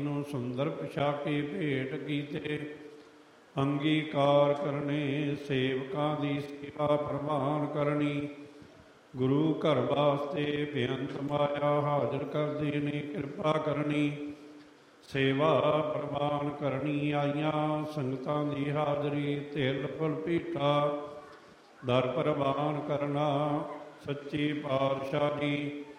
ਨੂੰ ਸੁੰਦਰ ਪੁਸ਼ਾਕੇ ਭੇਟ ਕੀਤੇ। ਅੰਗੀਕਾਰ ਕਰਨੇ ਸੇਵਕਾਂ ਦੀ ਸੇਵਾ ਪ੍ਰਵਾਨ ਕਰਨੀ। ਗੁਰੂ ਘਰ ਵਾਸਤੇ ਬੇਅੰਤ ਮਾਇਆ ਹਾਜ਼ਰ ਕਰਦੇ ਨੇ ਕਿਰਪਾ ਕਰਨੀ। ਸੇਵਾ ਪ੍ਰਵਾਨ ਕਰਨੀ ਆਈਆਂ ਸੰਗਤਾਂ ਦੀ ਹਾਜ਼ਰੀ। ਤਿਲ ਫੁੱਲ ਭੀਟਾ ਦਰ ਪ੍ਰਵਾਨ ਕਰਨਾ। ਸੱਚੇ ਪਾਤਸ਼ਾਹ ਜੀ